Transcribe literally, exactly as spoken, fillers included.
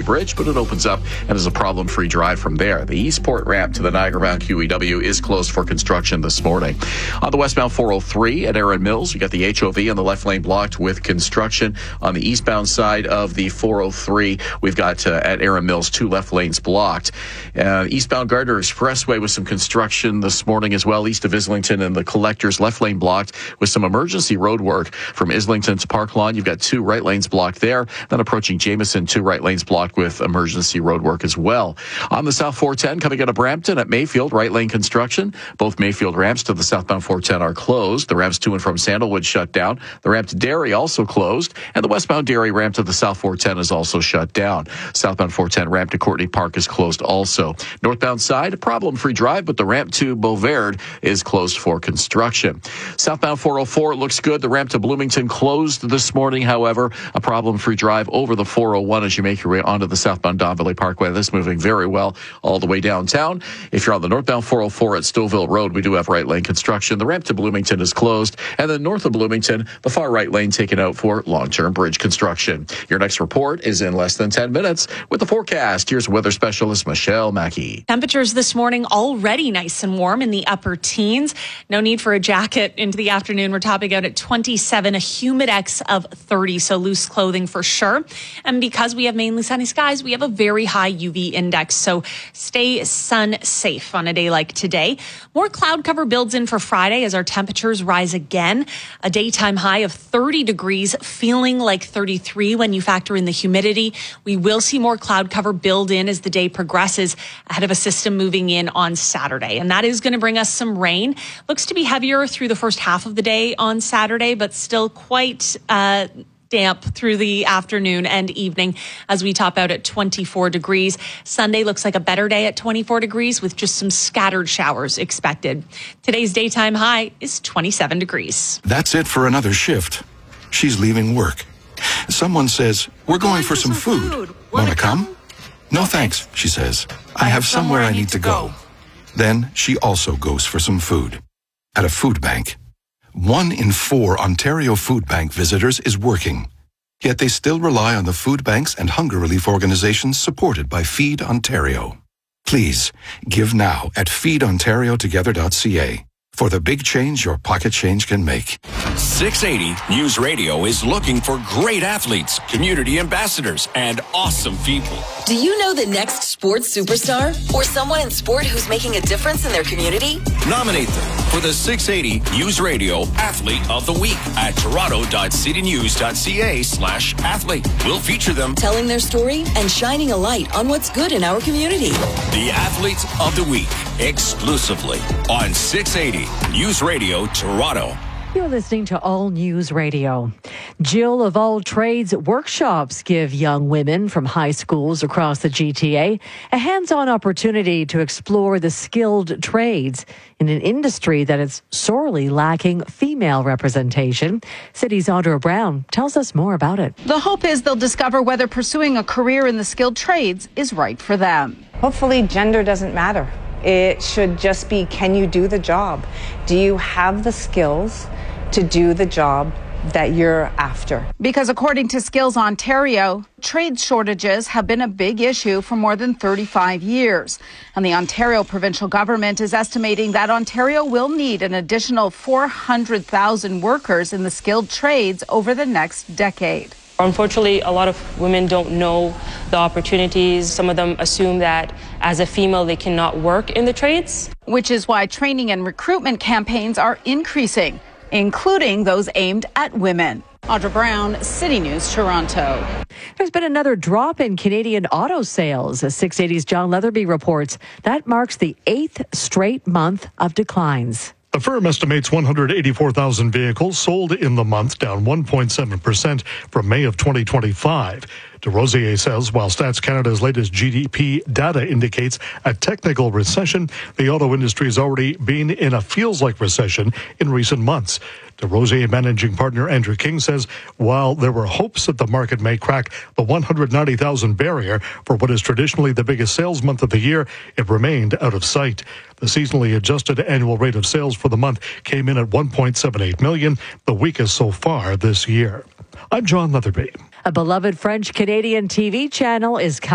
Bridge, but it opens up and is a problem-free drive from there. The Eastport ramp to the Niagara-bound Q E W is closed for construction this morning. On the westbound four oh three at Erin Mills, you got the H O V on the left lane blocked with construction. On the eastbound side of the four oh three, we've got uh, at Erin Mills two left lanes blocked. Uh, eastbound Gardner Expressway with some construction this morning as well, east of Islington, and the Collectors left lane blocked with some emergency road work from Islington to Park Lawn. You've got two right lanes blocked there. Then approaching Jameson, two right lanes blocked with emergency road work as well. On the South four ten, coming out of Brampton at Mayfield, right lane construction. Both Mayfield ramps to the southbound four ten are closed. The ramps to and from Sandalwood shut down. The ramp to Derry also closed. And the westbound Derry ramp to the South four ten is also shut down. Southbound four ten ramp to Courtney Park is closed also. Northbound side, problem-free drive, but the ramp to Beauverde is closed for construction. Southbound four oh four looks good. The ramp to Bloomington closed this morning, however. A problem-free drive over the four oh one as you make your way onto the southbound Don Valley Parkway. This moving very well all the way downtown. If you're on the northbound four oh four at Stouffville Road, we do have right lane construction. The ramp to Bloomington is closed. And then north of Bloomington, the far right lane taken out for long-term bridge construction. Your next report is in less than ten minutes with the forecast. Here's weather specialist Michelle Mackey. Temperatures this morning already nice and warm in the upper teens. No need for a jacket into the afternoon. We're topping out at twenty-seven, a humidex of thirty, so loose clothing for sure. And because we have mainly sunny skies, we have a very high U V index, so stay sun safe on a day like today. More cloud cover builds in for Friday as our temperatures rise again. A daytime high of thirty degrees, feeling like thirty-three when you factor in the humidity. We will see more cloud cover build in as the day progresses ahead of a system moving in on Saturday. And that is going to bring us some rain. Looks to be heavier through the first half of the day on Saturday, but still quite uh, damp through the afternoon and evening as we top out at twenty-four degrees. Sunday looks like a better day at twenty-four degrees with just some scattered showers expected. Today's daytime high is twenty-seven degrees. That's it for another shift. She's leaving work. Someone says, "We're going for some food. Want to come?" "No thanks," she says. "I have somewhere I need to go." Then she also goes for some food at a food bank. One in four Ontario Food Bank visitors is working, yet they still rely on the food banks and hunger relief organizations supported by Feed Ontario. Please, give now at feed ontario together dot c a for the big change your pocket change can make. six eighty News Radio is looking for great athletes, community ambassadors, and awesome people. Do you know the next sports superstar? Or someone in sport who's making a difference in their community? Nominate them for the six eighty News Radio Athlete of the Week at toronto dot city news dot c a slash athlete. We'll feature them telling their story and shining a light on what's good in our community. The Athletes of the Week, exclusively on six eighty News Radio Toronto. You're listening to All News Radio. Jill of All Trades workshops give young women from high schools across the G T A a hands-on opportunity to explore the skilled trades in an industry that is sorely lacking female representation. City's Audra Brown tells us more about it. The hope is they'll discover whether pursuing a career in the skilled trades is right for them. Hopefully, gender doesn't matter. It should just be, can you do the job? Do you have the skills to do the job that you're after? Because according to Skills Ontario, trade shortages have been a big issue for more than thirty-five years. And the Ontario provincial government is estimating that Ontario will need an additional four hundred thousand workers in the skilled trades over the next decade. Unfortunately, a lot of women don't know the opportunities. Some of them assume that as a female, they cannot work in the trades. Which is why training and recruitment campaigns are increasing, including those aimed at women. Audra Brown, City News, Toronto. There's been another drop in Canadian auto sales. As six eighty's John Leatherby reports, that marks the eighth straight month of declines. The firm estimates one hundred eighty-four thousand vehicles sold in the month, down one point seven percent from May of twenty twenty-five. DesRosiers says while Stats Canada's latest G D P data indicates a technical recession, the auto industry has already been in a feels-like recession in recent months. DesRosiers managing partner Andrew King says while there were hopes that the market may crack the one hundred ninety thousand barrier for what is traditionally the biggest sales month of the year, it remained out of sight. The seasonally adjusted annual rate of sales for the month came in at one point seven eight million, the weakest so far this year. I'm John Leatherby. A beloved French-Canadian T V channel is